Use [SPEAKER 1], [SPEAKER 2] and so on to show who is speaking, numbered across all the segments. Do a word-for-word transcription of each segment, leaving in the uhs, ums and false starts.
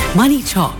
[SPEAKER 1] Money Talk.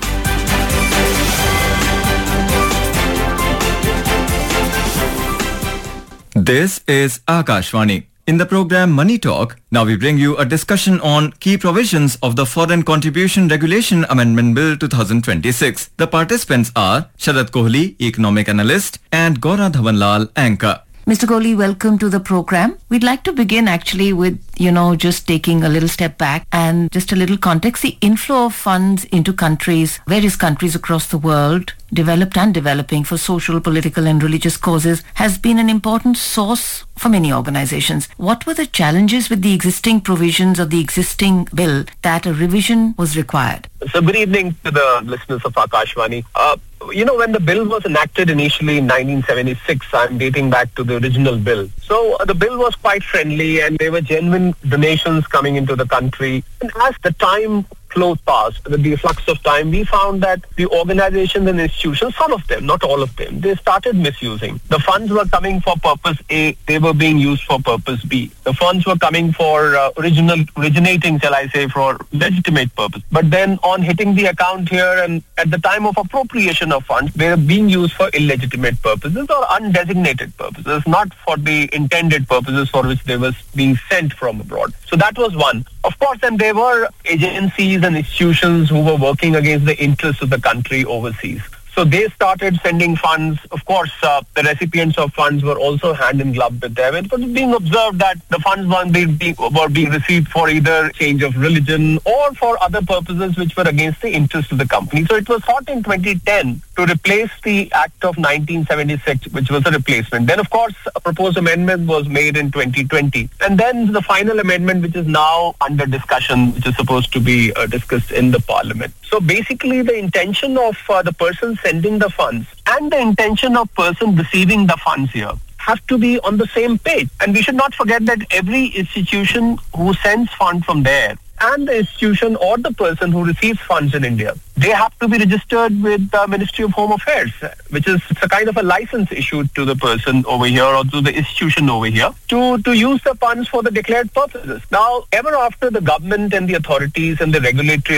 [SPEAKER 2] This is Akashvani. In the program Money Talk, now we bring you a discussion on key provisions of the Foreign Contribution Regulation Amendment Bill twenty twenty-six. The participants are Sharad Kohli, economic analyst, and Gaura Dhawanlal, anchor.
[SPEAKER 3] Mister Kohli, welcome to the program. We'd like to begin actually with, you know, just taking a little step back and just a little context. The inflow of funds into countries, various countries across the world, developed and developing for social, political and religious causes has been an important source for many organizations. What were the challenges with the existing provisions of the existing bill that a revision was required?
[SPEAKER 4] So good evening to the listeners of Akashvani. Uh, you know, when the bill was enacted initially in nineteen seventy-six, I'm dating back to the original bill. So uh, the bill was quite friendly and there were genuine donations coming into the country. And as the time flowed past, with the flux of time, we found that the organizations and institutions, some of them, not all of them, they started misusing. The funds were coming for purpose A, they were being used for purpose B. The funds were coming for uh, original, originating, shall I say, for legitimate purpose. But then on hitting the account here and at the time of appropriation of funds, they were being used for illegitimate purposes or undesignated purposes, not for the intended purposes for which they were being sent from abroad. So that was one. Of course, then there were agencies and institutions who were working against the interests of the country overseas. So they started sending funds. Of course, uh, the recipients of funds were also hand in glove with them. It was being observed that the funds were being, being, were being received for either change of religion or for other purposes which were against the interests of the company. So it was thought in twenty ten to replace the Act of nineteen seventy-six, which was a replacement. Then, of course, a proposed amendment was made in twenty twenty. And then the final amendment, which is now under discussion, which is supposed to be uh, discussed in the parliament. So basically, the intention of uh, the person sending the funds and the intention of person receiving the funds here have to be on the same page. And we should not forget that every institution who sends funds from there and the institution or the person who receives funds in India, they have to be registered with the Ministry of Home Affairs, which is it's a kind of a license issued to the person over here or to the institution over here to, to use the funds for the declared purposes. Now, ever after the government and the authorities and the regulatory